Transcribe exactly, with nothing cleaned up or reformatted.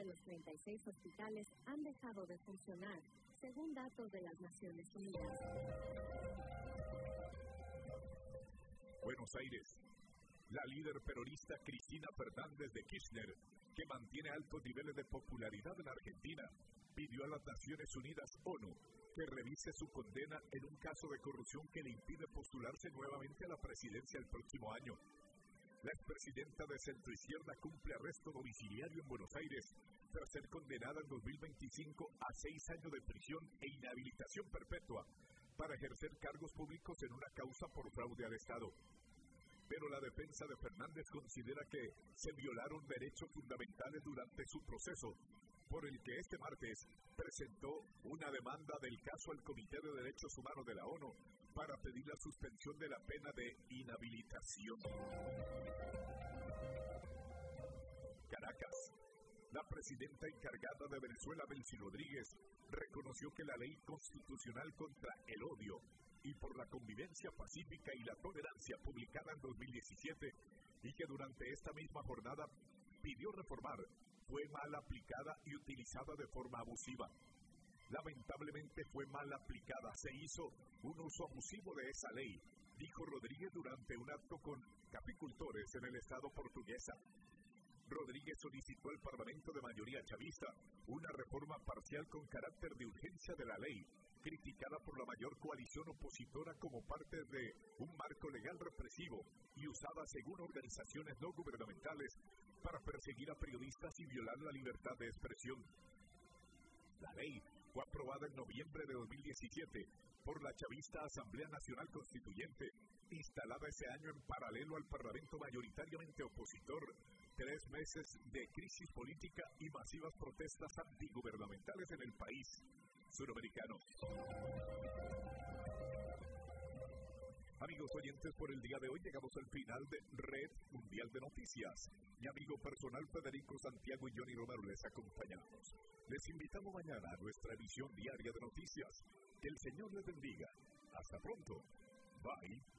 de los treinta y seis hospitales han dejado de funcionar, según datos de las Naciones Unidas. Buenos Aires. La líder peronista Cristina Fernández de Kirchner, que mantiene altos niveles de popularidad en Argentina, pidió a las Naciones Unidas, ONU, que revise su condena en un caso de corrupción que le impide postularse nuevamente a la presidencia el próximo año. La expresidenta de centroizquierda cumple arresto domiciliario en Buenos Aires tras ser condenada en dos mil veinticinco a seis años de prisión e inhabilitación perpetua para ejercer cargos públicos en una causa por fraude al Estado. Pero la defensa de Fernández considera que se violaron derechos fundamentales durante su proceso, por el que este martes presentó una demanda del caso al Comité de Derechos Humanos de la ONU para pedir la suspensión de la pena de inhabilitación. Caracas. La presidenta encargada de Venezuela, Delcy Rodríguez, reconoció que la ley constitucional contra el odio y por la convivencia pacífica y la tolerancia publicada en dos mil diecisiete y que durante esta misma jornada pidió reformar, fue mal aplicada y utilizada de forma abusiva. Lamentablemente fue mal aplicada, se hizo un uso abusivo de esa ley, dijo Rodríguez durante un acto con caficultores en el estado portuguesa. Rodríguez solicitó al Parlamento de mayoría chavista una reforma parcial con carácter de urgencia de la ley, criticada por la mayor coalición opositora como parte de un marco legal represivo y usada según organizaciones no gubernamentales para perseguir a periodistas y violar la libertad de expresión. La ley fue aprobada en noviembre de dos mil diecisiete por la chavista Asamblea Nacional Constituyente, instalada ese año en paralelo al Parlamento mayoritariamente opositor, tres meses de crisis política y masivas protestas antigubernamentales en el país suramericano. Amigos oyentes, por el día de hoy llegamos al final de Red Mundial de Noticias. Mi amigo personal Federico Santiago y Johnny Romero les acompañamos. Les invitamos mañana a nuestra edición diaria de noticias. Que el Señor les bendiga. Hasta pronto. Bye.